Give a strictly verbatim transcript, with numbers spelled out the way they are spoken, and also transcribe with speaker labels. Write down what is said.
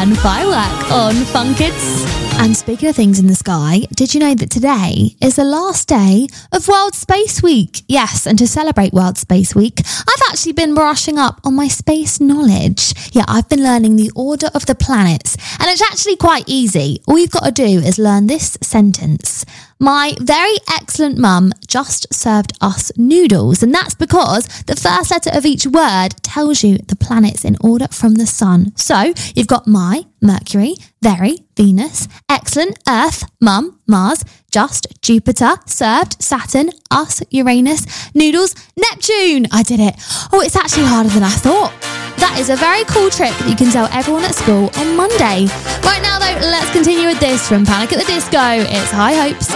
Speaker 1: and Firework on Fun Kids. And speaking of things in the sky, did you know that today is the last day of World Space Week? Yes, and to celebrate World Space Week, I've actually been brushing up on my space knowledge. Yeah, I've been learning the order of the planets, and it's actually quite easy. All you've got to do is learn this sentence. My very excellent mum just served us noodles, and that's because the first letter of each word tells you the planets in order from the sun. So you've got my, Mercury, very, Venus, excellent, Earth, mum, Mars, just, Jupiter, served, Saturn, us, Uranus, noodles, Neptune. I did it. Oh, it's actually harder than I thought. That is a very cool trick that you can tell everyone at school on Monday. Right now, though, let's continue with this from Panic at the Disco. It's High Hopes.